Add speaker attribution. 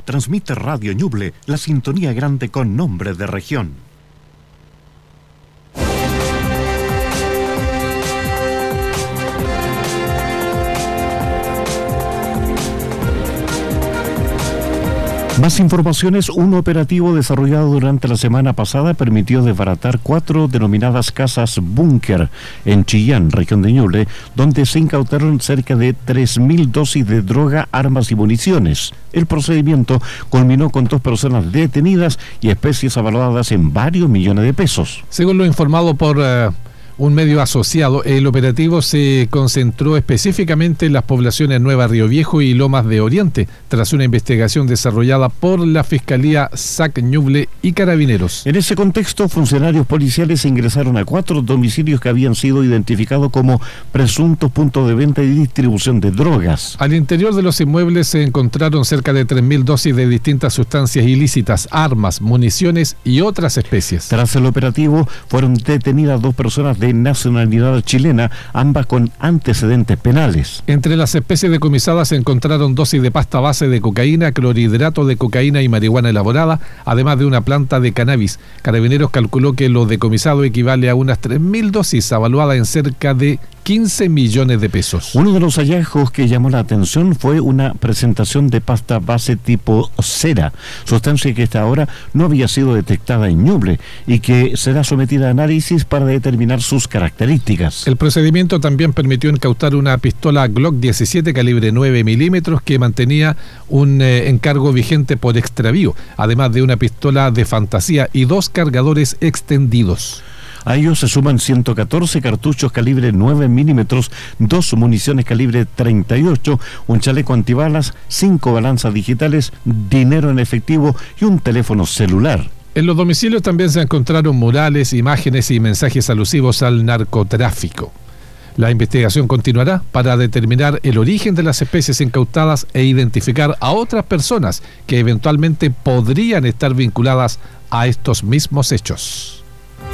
Speaker 1: transmite Radio Ñuble, la sintonía grande con nombre de región. Más informaciones. Un operativo desarrollado durante la semana pasada permitió desbaratar 4 denominadas casas búnker en Chillán, región de Ñuble, donde se incautaron cerca de 3.000 dosis de droga, armas y municiones. El procedimiento culminó con 2 personas detenidas y especies avaluadas en varios millones de pesos.
Speaker 2: Según lo informado por un medio asociado, el operativo se concentró específicamente en las poblaciones Nueva Río Viejo y Lomas de Oriente, tras una investigación desarrollada por la Fiscalía SAC Ñuble y Carabineros.
Speaker 1: En ese contexto, funcionarios policiales ingresaron a 4 domicilios que habían sido identificados como presuntos puntos de venta y distribución de drogas.
Speaker 2: Al interior de los inmuebles se encontraron cerca de 3.000 dosis de distintas sustancias ilícitas, armas, municiones y otras especies.
Speaker 1: Tras el operativo, fueron detenidas 2 personas de nacionalidad chilena, ambas con antecedentes penales.
Speaker 2: Entre las especies decomisadas se encontraron dosis de pasta base de cocaína, clorhidrato de cocaína y marihuana elaborada, además de una planta de cannabis. Carabineros calculó que lo decomisado equivale a unas 3.000 dosis, avaluadas en cerca de 15 millones de pesos.
Speaker 1: Uno de los hallazgos que llamó la atención fue una presentación de pasta base tipo cera, sustancia que hasta ahora no había sido detectada en Ñuble y que será sometida a análisis para determinar sus características.
Speaker 2: El procedimiento también permitió incautar una pistola Glock 17 calibre 9 milímetros que mantenía un encargo vigente por extravío, además de una pistola de fantasía y 2 cargadores extendidos.
Speaker 1: A ellos se suman 114 cartuchos calibre 9 milímetros, 2 municiones calibre 38, un chaleco antibalas, 5 balanzas digitales, dinero en efectivo y un teléfono celular.
Speaker 2: En los domicilios también se encontraron murales, imágenes y mensajes alusivos al narcotráfico. La investigación continuará para determinar el origen de las especies incautadas e identificar a otras personas que eventualmente podrían estar vinculadas a estos mismos hechos.